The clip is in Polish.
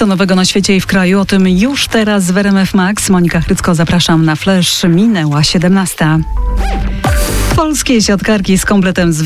Co nowego na świecie i w kraju? O tym już teraz w RMF Max. Monika Chrycko, zapraszam na Flash. Minęła 17. Polskie siatkarki z kompletem z